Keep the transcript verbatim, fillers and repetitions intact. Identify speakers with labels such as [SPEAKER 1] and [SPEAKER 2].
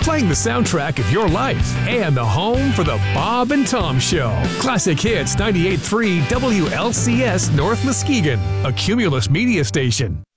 [SPEAKER 1] playing the soundtrack of your life and the home for the Bob and Tom Show. Classic Hits ninety-eight point three W L C S North Muskegon, a Cumulus media station.